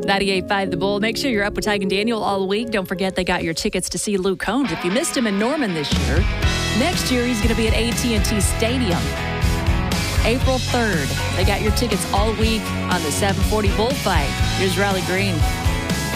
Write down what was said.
98.5 The Bull. Make sure you're up with Tyke and Daniel all week. Don't forget they got your tickets to see Luke Combs. If you missed him in Norman this year, next year he's going to be at AT&T Stadium. April 3rd. They got your tickets all week on the 740 Bullfight. Here's Riley Green.